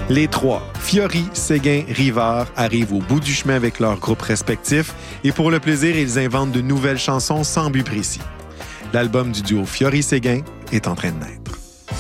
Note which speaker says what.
Speaker 1: Les trois, Fiori, Séguin, Rivard, arrivent au bout du chemin avec leurs groupes respectifs et pour le plaisir, ils inventent de nouvelles chansons sans but précis. L'album du duo Fiori-Séguin est en train de naître.